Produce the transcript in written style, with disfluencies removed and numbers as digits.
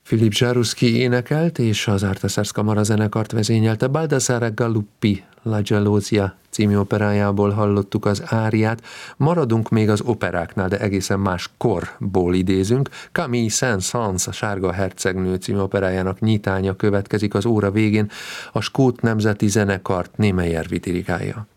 Philippe Jaruszky énekelt, és az Artasersz Kamara zenekart vezényelte. Baldassare Galuppi La Gelosia című operájából hallottuk az áriát. Maradunk még az operáknál, de egészen más korból idézünk. Camille Saint-Saëns, a Sárga hercegnő című operájának nyitánya következik az óra végén. A skót nemzeti zenekart Niemeyer dirigálja.